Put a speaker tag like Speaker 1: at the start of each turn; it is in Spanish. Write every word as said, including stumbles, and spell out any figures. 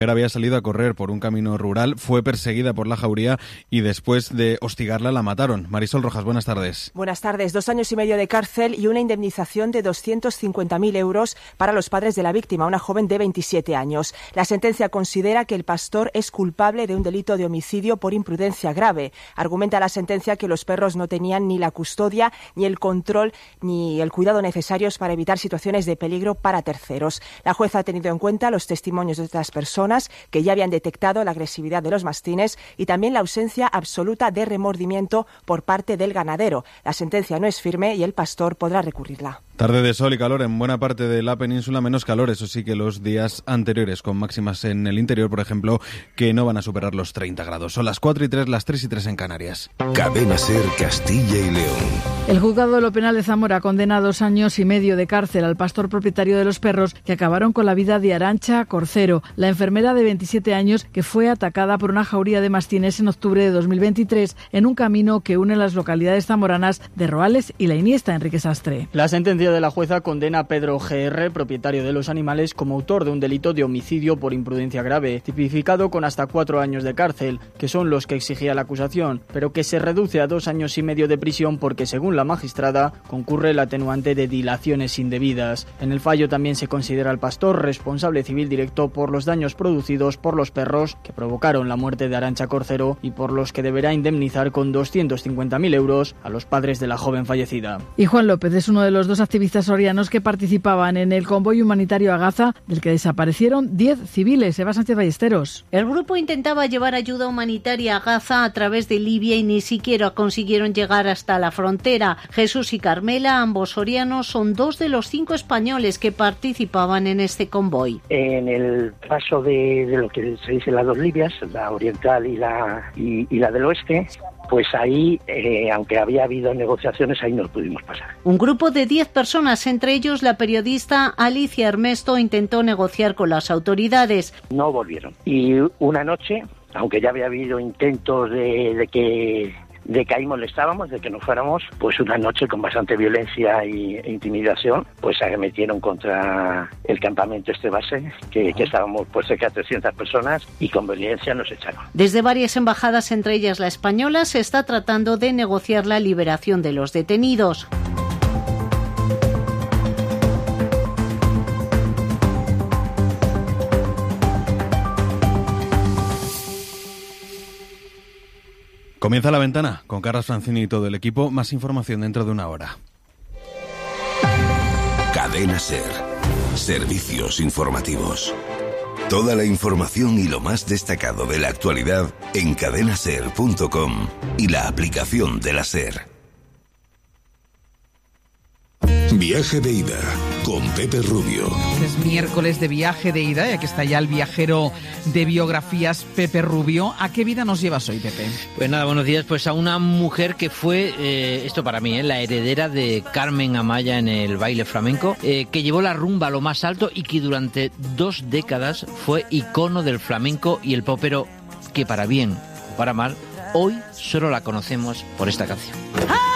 Speaker 1: Había salido a correr por un camino rural, fue perseguida por la jauría y después de hostigarla la mataron. Marisol Rojas, buenas tardes.
Speaker 2: Buenas tardes. Dos años y medio de cárcel y una indemnización de doscientos cincuenta mil euros para los padres de la víctima, una joven de veintisiete años. La sentencia considera que el pastor es culpable de un delito de homicidio por imprudencia grave. Argumenta la sentencia que los perros no tenían ni la custodia, ni el control, ni el cuidado necesarios para evitar situaciones de peligro para terceros. La jueza ha tenido en cuenta los testimonios de estas personas que ya habían detectado la agresividad de los mastines y también la ausencia absoluta de remordimiento por parte del ganadero. La sentencia no es firme y el pastor podrá recurrirla.
Speaker 1: Tarde de sol y calor en buena parte de la península, menos calor, eso sí, que los días anteriores, con máximas en el interior, por ejemplo, que no van a superar los treinta grados. Son las cuatro y tres, las tres y tres en Canarias.
Speaker 3: Cadena SER Castilla y León.
Speaker 4: El juzgado de lo penal de Zamora condena a dos años y medio de cárcel al pastor propietario de los perros que acabaron con la vida de Arantxa Corcero, la enfermera de veintisiete años que fue atacada por una jauría de mastines en octubre de dos mil veintitrés en un camino que une las localidades zamoranas de Roales y La Iniesta. Enrique Sastre.
Speaker 5: La sentencia de la jueza condena a Pedro G R, propietario de los animales, como autor de un delito de homicidio por imprudencia grave, tipificado con hasta cuatro años de cárcel, que son los que exigía la acusación, pero que se reduce a dos años y medio de prisión porque, según la magistrada, concurre el atenuante de dilaciones indebidas. En el fallo también se considera al pastor responsable civil directo por los daños producidos por los perros que provocaron la muerte de Arantxa Corcero y por los que deberá indemnizar con doscientos cincuenta mil euros a los padres de la joven fallecida.
Speaker 4: Y Juan López es uno de los dos activistas sorianos que participaban en el convoy humanitario a Gaza, del que desaparecieron diez civiles. Eva Sánchez Ballesteros.
Speaker 6: El grupo intentaba llevar ayuda humanitaria a Gaza a través de Libia y ni siquiera consiguieron llegar hasta la frontera. Jesús y Carmela, ambos sorianos, son dos de los cinco españoles que participaban en este convoy.
Speaker 7: En el paso de, de lo que se dice las dos Libias, la oriental y la, y, y la del oeste, pues ahí, eh, aunque había habido negociaciones, ahí no pudimos pasar.
Speaker 6: Un grupo de diez personas, entre ellos la periodista Alicia Ernesto, intentó negociar con las autoridades.
Speaker 7: No volvieron. Y una noche, aunque ya había habido intentos de, de que... de que ahí molestábamos, de que no fuéramos, pues una noche con bastante violencia y, e intimidación, pues se metieron contra el campamento este base, que, que estábamos pues cerca de trescientas personas, y con violencia nos echaron.
Speaker 6: Desde varias embajadas, entre ellas la española, se está tratando de negociar la liberación de los detenidos.
Speaker 1: Comienza La Ventana con Carlos Francini y todo el equipo. Más información dentro de una hora.
Speaker 3: Cadena SER. Servicios informativos. Toda la información y lo más destacado de la actualidad en cadena ser punto com y la aplicación de la SER. Viaje de ida con Pepe Rubio.
Speaker 8: Es miércoles de viaje de ida y aquí está ya el viajero de biografías, Pepe Rubio. ¿A qué vida nos llevas hoy, Pepe?
Speaker 9: Pues nada, buenos días. Pues a una mujer que fue, eh, esto para mí, eh, la heredera de Carmen Amaya en el baile flamenco, eh, que llevó la rumba a lo más alto y que durante dos décadas fue icono del flamenco y el pop, pero que para bien o para mal, hoy solo la conocemos por esta canción. ¡Ah!